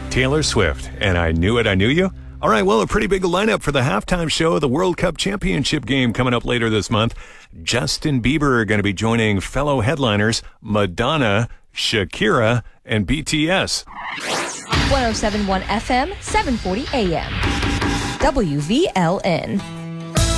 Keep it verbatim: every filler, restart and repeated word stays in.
Taylor Swift, and I Knew It, I Knew You. All right, well, a pretty big lineup for the halftime show of the World Cup Championship game coming up later this month. Justin Bieber going to be joining fellow headliners Madonna, Shakira, and B T S. one oh seven point one F M, seven forty A M. W V L N.